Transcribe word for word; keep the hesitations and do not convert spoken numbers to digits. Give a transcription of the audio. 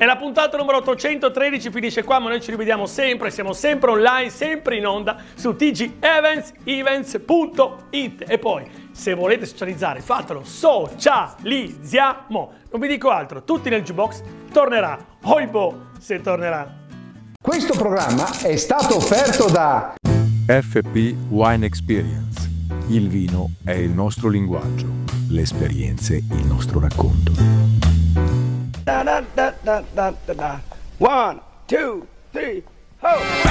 E la puntata numero ottocentotredici finisce qua, ma noi ci rivediamo sempre, siamo sempre online, sempre in onda su t g events events punto it. E poi, se volete socializzare, fatelo, socializziamo. Non vi dico altro, tutti nel jukebox, tornerà, oibo se tornerà. Questo programma è stato offerto da F P Wine Experience. Il vino è il nostro linguaggio, le esperienze il nostro racconto. Da, da, da, da, da, da. One, two, three, ho!